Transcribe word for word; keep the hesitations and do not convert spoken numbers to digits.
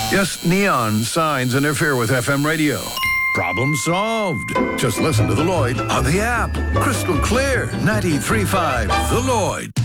Yes, neon signs interfere with F M radio. Problem solved. Just listen to The Lloyd on the app. Crystal clear. ninety-three point five The Lloyd.